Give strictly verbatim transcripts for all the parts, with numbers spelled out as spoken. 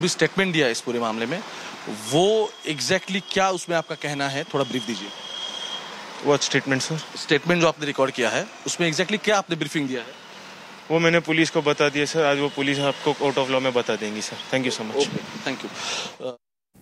भी स्टेटमेंट दिया है इस पूरे मामले में, वो एग्जैक्टली exactly क्या उसमें आपका कहना है, थोड़ा ब्रीफ दीजिए। What statement sir? स्टेटमेंट जो आपने रिकॉर्ड किया है उसमें एग्जैक्टली exactly क्या आपने ब्रीफिंग दिया है? वो मैंने पुलिस को बता दिया सर, आज वो पुलिस आपको कोर्ट ऑफ लॉ में बता देंगी sir. Thank you so much. Thank you.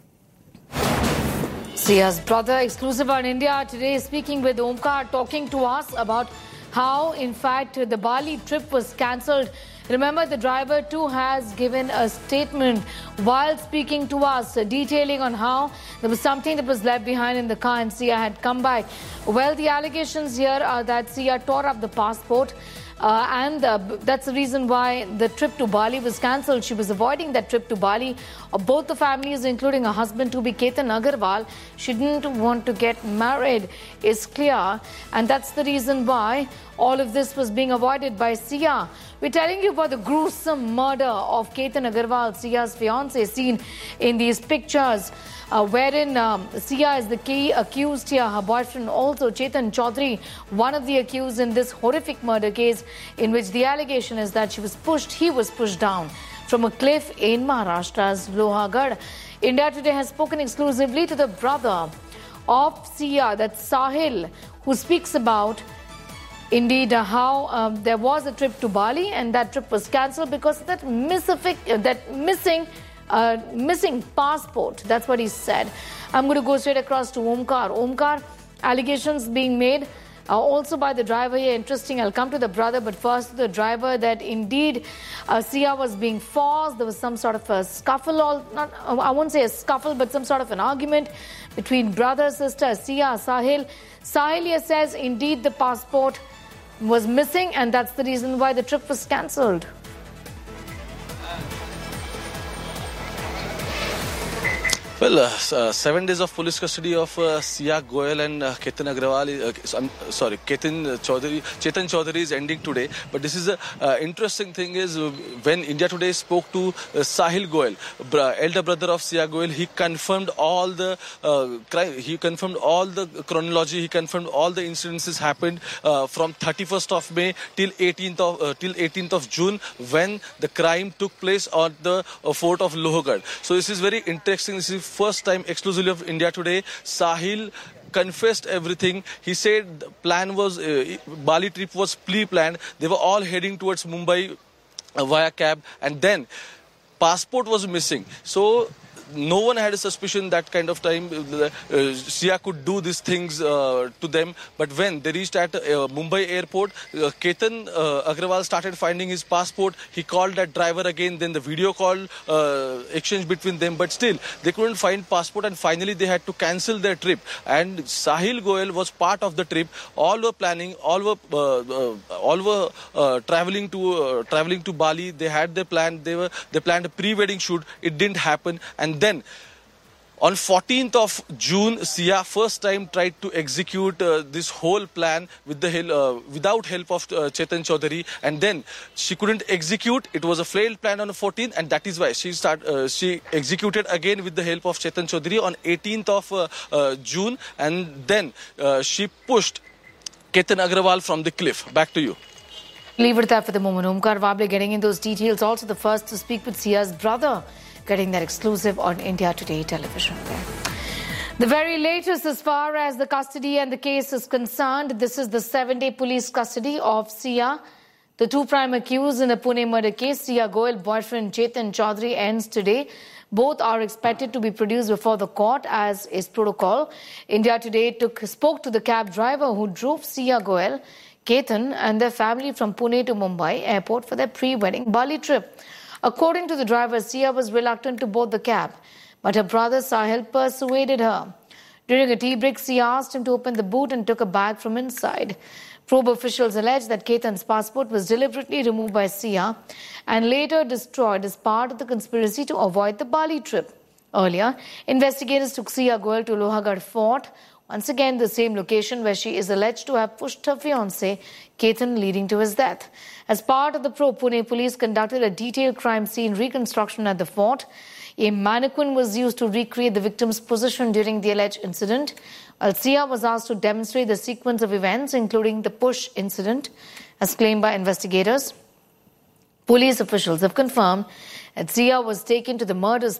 Sia's brother, exclusive on India Today, speaking with Omkar, talking to us about how, in fact, the Bali trip was cancelled. Remember, the driver too has given a statement while speaking to us, uh, detailing on how there was something that was left behind in the car and Sia had come back. Well, the allegations here are that Sia tore up the passport. Uh, and uh, that's the reason why the trip to Bali was cancelled. She was avoiding that trip to Bali. Uh, both the families, including her husband to be Ketan Agarwal, she didn't want to get married, is clear. And that's the reason why all of this was being avoided by Sia. We're telling you about the gruesome murder of Ketan Agarwal, Sia's fiancé, seen in these pictures. Uh, wherein um, Sia is the key accused here. Her boyfriend also, Chetan Chaudhary, one of the accused in this horrific murder case in which the allegation is that she was pushed, he was pushed down from a cliff in Maharashtra's Lohagarh. India Today has spoken exclusively to the brother of Sia, that's Sahil, who speaks about indeed uh, how um, there was a trip to Bali and that trip was cancelled because of that, uh, that missing Uh, missing passport. That's what he said. I'm going to go straight across to Omkar. Omkar, allegations being made uh, also by the driver here. Interesting. I'll come to the brother, but first the driver that indeed uh, Sia was being forced. There was some sort of a scuffle, all not uh, I won't say a scuffle, but some sort of an argument between brother, sister, Sia, Sahil. Sahil here says indeed the passport was missing and that's the reason why the trip was cancelled. Well, uh, uh, seven days of police custody of uh, Sia Goyal and uh, Ketan Agarwal, uh, I'm sorry, Ketan Chaudhary, Chetan Chaudhary is ending today. But this is a uh, interesting thing is uh, when India Today spoke to uh, Sahil Goyal, br elder brother of Sia Goyal, he confirmed all the uh, crime, he confirmed all the chronology, he confirmed all the incidences happened uh, from thirty-first of May till eighteenth of uh, till eighteenth of June when the crime took place on the uh, fort of Lohagarh. So this is very interesting. This is first time exclusively of India Today. Sahil confessed everything. He said the plan was, uh, Bali trip was pre-planned. They were all heading towards Mumbai uh, via cab and then passport was missing. So no one had a suspicion that kind of time uh, uh, Sia could do these things uh, to them. But when they reached at uh, Mumbai airport, uh, Ketan uh, Agarwal started finding his passport. He called that driver again. Then the video call uh, exchange between them. But still, they couldn't find passport and finally they had to cancel their trip. And Sahil Goyal was part of the trip. All were planning. All were uh, uh, all were uh, traveling to uh, traveling to Bali. They had their plan. They were they planned a pre-wedding shoot. It didn't happen. And then on fourteenth of June, Sia first time tried to execute uh, this whole plan with the hel uh, without help of uh, Chetan Chaudhary, and then she couldn't execute. It was a failed plan on the fourteenth, and that is why she start uh, she executed again with the help of Chetan Chaudhary on eighteenth of uh, uh, June, and then uh, she pushed Ketan Agarwal from the cliff. Back to you. Leave it there for the moment. Omkar Vable getting in those details. Also the first to speak with Sia's brother, getting that exclusive on India Today television there. The very latest as far as the custody and the case is concerned. This is the seven-day police custody of Sia. The two prime accused in the Pune murder case, Sia Goyal boyfriend Chetan Chaudhary, ends today. Both are expected to be produced before the court as is protocol. India Today took, spoke to the cab driver who drove Sia Goyal, Ketan and their family from Pune to Mumbai airport for their pre-wedding Bali trip. According to the driver, Sia was reluctant to board the cab, but her brother Sahil persuaded her. During a tea break, Sia asked him to open the boot and took a bag from inside. Probe officials allege that Ketan's passport was deliberately removed by Sia and later destroyed as part of the conspiracy to avoid the Bali trip. Earlier, investigators took Sia Goyal to Lohagarh Fort, once again the same location where she is alleged to have pushed her fiancé, Ketan, leading to his death. As part of the probe, Pune police conducted a detailed crime scene reconstruction at the fort. A mannequin was used to recreate the victim's position during the alleged incident. While Sia was asked to demonstrate the sequence of events, including the push incident, as claimed by investigators. Police officials have confirmed that Sia was taken to the murder